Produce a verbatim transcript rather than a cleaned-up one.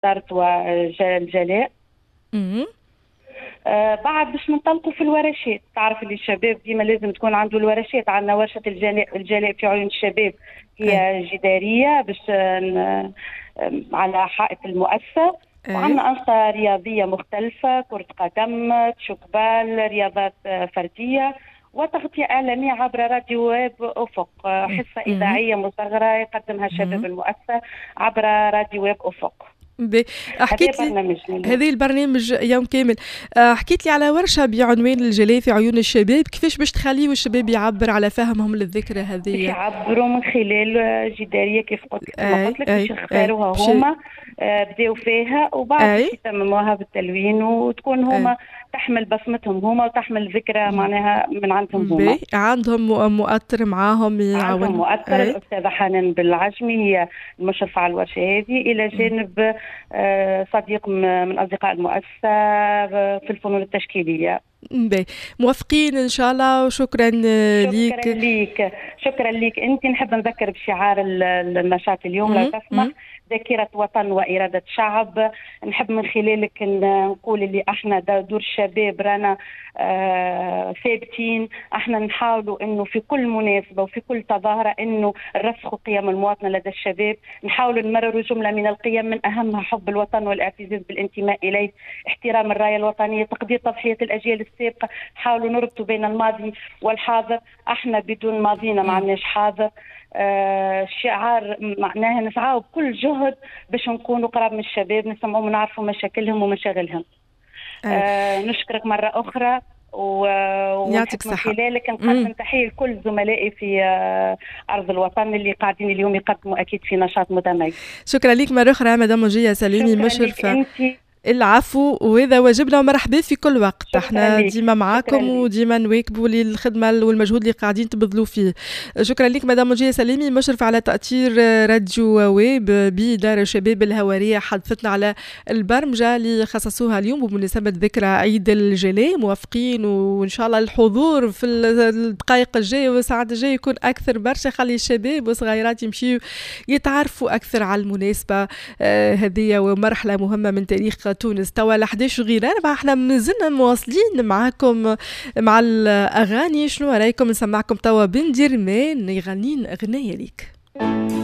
دارت والجلاء. امم آه بعد باش ننطلقوا في الورشات. تعرف اللي الشباب ديما لازم تكون عنده الورشات. عندنا ورشة الجلاء, الجلاء في عيون الشباب اي هي جدارية باش ن- على حائط المؤسسة. اي وعندنا أنشطة رياضية مختلفة، كرة قدم، شوكبال، رياضات آه، فردية، وتغطية إعلامية عبر راديو ويب أفق. آه، حصة امم إذاعية مصغرة يقدمها شباب المؤسسة عبر راديو ويب أفق. ب- هذا حكيت لي برنامجنا اليوم. هذه البرنامج يوم كامل. آه، حكيت لي على ورشة بعنوان الجلاء في عيون الشباب، كيفاش باش تخليوا الشباب يعبر على فهمهم للذكرى باش هذه؟ يعبروا من خلال جدارية كيف قلت كما اي قلت لك، باش اي اي يختاروها باش هما. آه، بداوا فيها وبعد اي باش يتمموها بالتلوين، وتكون اي هما تحمل بصمتهم هما وتحمل ذكرى معناها من عندهم هما. باهي، عندهم مؤ- مؤثر معاهم عندهم يعاونهم؟ مؤثر اي الأستاذة حنان بالعجمي، هي المشرفة على الورشة هذه، إلى جانب آه، صديق م- من أصدقاء المؤسسة في الفنون التشكيلية. باهي، موافقين ان شاء الله، وشكرا آه، شكرا ليك. ليك. شكرا ليك انت. نحب نذكر بشعار ال- ال- النشاط اليوم لو مم، تسمح: مم، ذاكرة وطن وإرادة شعب. نحب من خلالك ن- نقول اللي احنا دا- دور الشباب رانا آه ثابتين. احنا نحاولوا انه في كل مناسبة وفي كل تظاهرة انه نرسخوا قيم المواطنة لدى الشباب. نحاولوا نمرروا جملة من القيم، من اهمها حب الوطن والاعتزاز بالانتماء اليه، احترام الراية الوطنية، تقدير تضحية الاجيال السابقة. نحاولوا نربطوا بين الماضي والحاضر. احنا بدون ماضينا ما مم. عندناش حاضر. آه شعار معناها نسعى بكل جهد باش نكونوا قراب من الشباب، نسمعهم ونعرفوا مشاكلهم ومشاغلهم. اي، آه نشكرك مرة أخرى، و- ونحب يعطيك من صحة. خلالك مم. نقدم تحية لكل زملائي في آه أرض الوطن اللي قاعدين اليوم يقدموا أكيد في نشاط متميز. شكرا لك مرة أخرى مدام وجية سليمي، شكرا لك مشرفة. أنت. العفو، وهذا واجبنا، ومرحبا في كل وقت، شكرا احنا لك. ديما شكرا معاكم لك. وديما نواكبوا للخدمة والمجهود اللي قاعدين تبذلوا فيه. شكرا لك مدام وجيه سليمي، مشرفة على تأثير راديو ويب بدار الشباب الهوارية، حدثتنا على البرمجة اللي خصصوها اليوم بمناسبة ذكرى عيد الجلاء. موافقين، وإن شاء الله الحضور في الدقائق الجاية والساعات الجاية يكون أكثر برشا، خلي الشباب والصغيرات يمشيوا يتعرفوا أكثر على المناسبة آه هذه ومرحلة مهمة من تاريخ تونس. توا أحد عشر غير أربعة، احنا مازلنا مواصلين معاكم مع الأغاني. شنو رأيكم نسمعكم توا بن ديرمان يغنين أغنية ليك؟